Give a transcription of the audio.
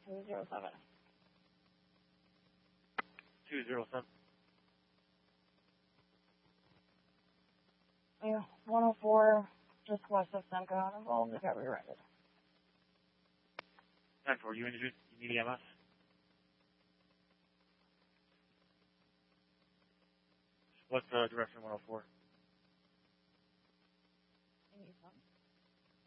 207. 207. Yeah, 104, just west of Simcoe, involved, it got rerouted. 10-4, you injured? You need EMS? What's direction 104?